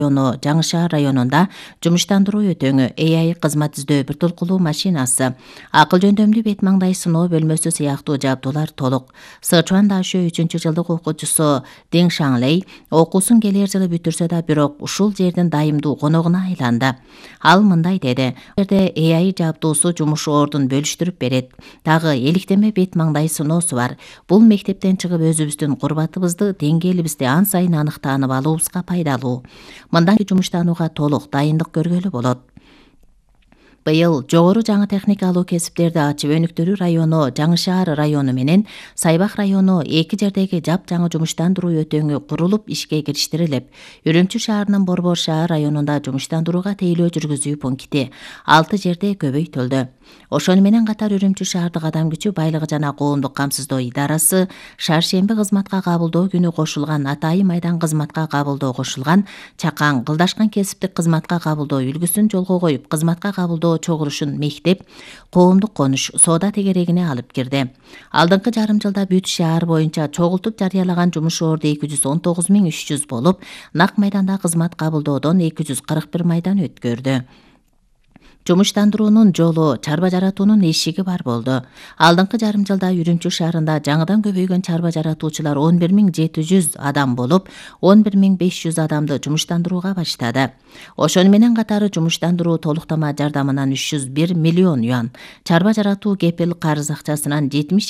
району Жаңы Шаар районунда жумуштандыруу өтөңү AI кызмат издөө бир толкулуу машинасы, акыл жөндөмдүү бет маңдай сыноо бөлмөсү сыяктуу жабдуулар толук. Сычуан Дашө 3-жылдык окуучусу Дин Шанлей окуусун келер жылы бүтүрсө да, бирок ушул жердин дайымдуу коногуна айланды. Ал мындай деди: "Жерде AI жабдуусу жумуш ордун бөлүштүрүп берет. Дагы эликтеме бет маңдай сыноосу бар. Бул мектептен чыгып өзүбүздүн курбатыбызды, деңгээлибизди ан сайын аныктанып алуубузга пайдалуу. Мындан кийин жумуштанууга толук дайындык көргөлү болот." Быйыл жогору жаңы техникалуу кесиптерди ачып өнүктүрүү району Жаңы Шаар району менен Сайбак району эки жердеги жапжаңы жумуштандыруу өтөңү курулуп ишке кириштирилип, Үрүмчү шаарынын Борбор шаар районунда жумуштандырууга тейлөө жүргүзүү пункти 6 жерде көбөйтүлдү. Ошону менен катар Үрүмчү шаардык адам күчү байлыгы жана коомдук камсыздоо идарасы шаршемби кызматка кабылдоо күнү кошулган, Атайын майдан кызматка кабылдоо кошулган, Чакан Кылдашкан кесиптик кызматка кабылдоо үлгүсүн жолго коюп, кызматка кабылдоо чогулушун мектеп, коомдук конуш, соода тегерегине алып кирди. Алдыңкы жарым жылда бүт шаар боюнча чогултуп жарыялаган жумуш орду 219.300 болуп, Нак майданда кызмат кабылдоодон 241 майдан өткөрдү. Жумуштандыруунун жолу чарба жаратуунун эшиги бар болду. Алдыңкы жарым жылда Үрүмчү шаарында жаңыдан көбөйгөн чарба жаратуучулар 11.700 адам болуп, 11.500 адамды жумуштандырууга баштады. Ошону менен катары жумуштандыруу толуктама жардамынан 301 миллион юан, чарба жаратуу кепил карыз акчасынан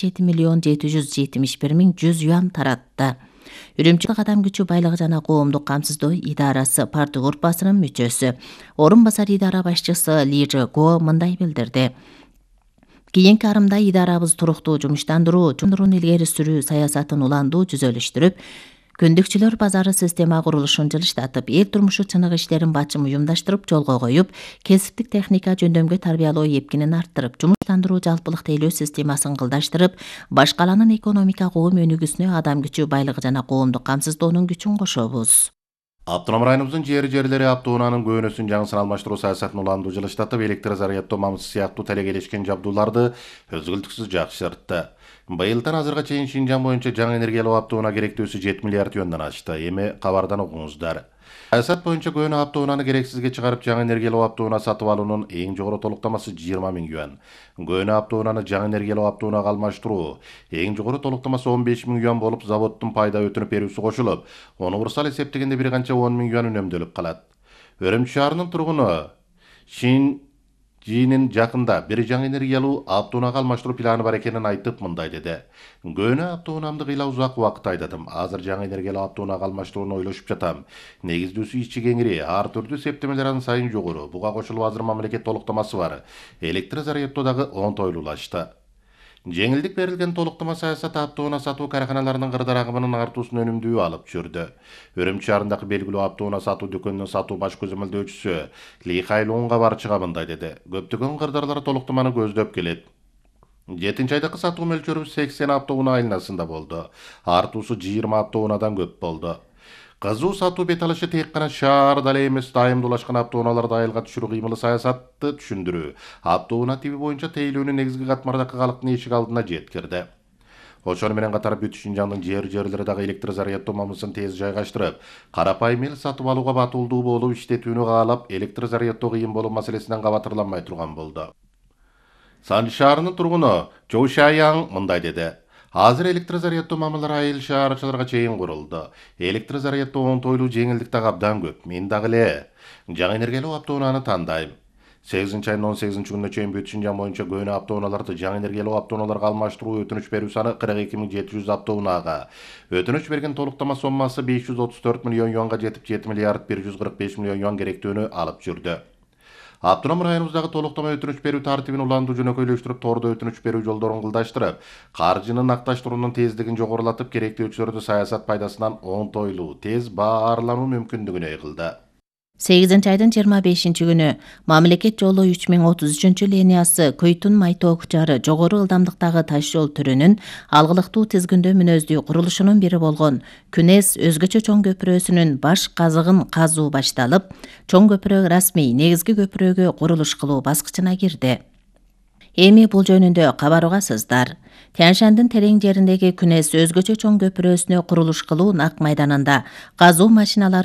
77.771.100 юан таратты. Үрүмчү адам күчү байлыгы жана коомдук камсыздоо идарасы парты группасынын мүчөсү, орун басар идара башчысы Ли Го мындай билдирди: "Кийинки арымда идарабыз туруктуу жумуштандыруунун илгери сүрүү саясатын уландуу жүзөлүштүрүп, күндүкчүлөр базары система курулушун жылыштатып, эл турмушу чыныгы иштерин бачым уюмдаштырып жолго коюп, кесиптик техника жөндөмгө тарбиялоо эпкинин арттырып, жумуштандыруу жалпылык тейлөө системасын кылдаштырып, баш каланын экономика коом өнүгүүсүнө адам күчү байлыгы жана коомдук камсыздоонун күчүн кошобуз." Автоном районубуздун жери-жерлери автоунаанын көөнөсүн жаңысын алмаштыруу саясатын уландуу жылыштатып, электр заряддоо мамысы сыяктуу телегелешкен жабдууларды өзгөлтүксүз жакшыртты. Быйылдан азырга чейин Шинжаң боюнча жаңы энергиялуу автоунаа керектөөсү 7 миллиард юандан ашты. Эми кабардан окуңуздар. Саясат боюнча көөнө автоунааны керексизге чыгарып, жаңы энергиялуу автоунаа сатып алуунун эң жогору толуктамасы 20 миң юан. Көөнө автоунааны жаңы энергиялуу автоунаага алмаштыруу эң жогору толуктамасы 15 миң юан болуп, заводдун пайда өтүнүп берүүсү кошулуп, универсал эсептегенде бир канча 10 миң юан үнөмдөлүп калат. Үрүмчү шаарынын тургуну Жинин жакында бир жаңы энергиялуу автоунаага алмаштыруу планы бар экенин айтып мындай деди: "Көөнө автоунаамды кыйла узак убакыт айдадым. Азыр жаңы энергиялуу автоунаага алмаштырууну ойлошуп жатам. Негиздүүсү ичи кеңири, ар түрдүү септемелер аны сайын жогору. Буга кошулуп азыр мамлекет толуктамасы бар. Электр заряддоо дагы оңтойлуулашты." Жеңилдик берилген толуктама саясаты автоунаа сатуу караханаларынын кырдаал агымынын артуусун өнүмдүү алып жүрдү. Үрүмчү шаарындагы белгилүү автоунаа сатуу дүкөнүнүн сатуу баш көзөмөлдөөчүсү Ли Хайлунга барчыга мындай деди: "Көптөгөн кырдаалдар толуктаманы көздөп келет. 7-айдагы сатуу мөлчөрүбүз 80 автоунаа айланасында болду. Артуусу 20 автоунаадан көп болду. Кызуу сатуу бет алышы тек гана шаарда эле эмес, дайымдуулашкан автоунааларды айылга түшүрүү кыймылы саясатты түшүндүрүү. Автоунаа тиби боюнча тейлөөнүн негизги катмардагы калктын эшик алдына жеткирди." Ошону менен катар бүт Шинжаңдын жери дагы электр заряддоо мамысын тез жайгаштырып, карапайым эл сатып алууга батылдуу болуп иштетүүнү каалап, электр заряддоо кыйын болуу маселесинен кабатырланбай турган болду. Санжы шаарынын тургуну Чоу Шаяң мындай деди: "Азыр электр заряддоо мамылары айыл шаарчыларга чейин курулду. Электр заряддоо оңтойлуу, жеңилдик дагы абдан көп. Мен дагы эле жаңы энергиялуу автоунааны тандайм. 8-айдын 18 күнүнө чейин бүт Шинжаң боюнча көөнө автоунааларды жаңы энергиялуу автоунааларга алмаштыруу өтүнүч берүү саны 42.700 автоунаага. Өтүнүч берген толуктама соммасы 534 миллион юанга жетип, 7 миллиард 145 миллион юан керектүүнү алып жүрдү. Автоном районубуздагы толуктама өтүнүч берүү тартибин уландуу жөнөкөйлөштүрүп, тордо өтүнүч берүү жолдорун кылдаштырып, каржынын акташтыруунун тездигин жогорулатып, керектөөчүлөрдү саясат пайдасынан оңтойлуу, тез баарлануу мүмкүндүгүнө кылды. 8-айдын 25 күнү мамлекет жолу 3033 линиясы Көйтүн Майтоо Кучары жогору ылдамдыктагы таш жол түрүнүн алгылыктуу тизгиндөө мүнөздүү курулушунун бири болгон Күнес өзгөчө чоң көпүрөсүнүн баш казыгын казуу башталып, чоң көпүрө расмий негизги көпүрөгө курулуш кылуу баскычына кирди. Эми бул жөнүндө кабар угасыздар. Тянь-Шандын терең жериндеги Күнес өзгөчө чоң көпүрөсүнө курулуш кылуу Нак майданында казуу машиналары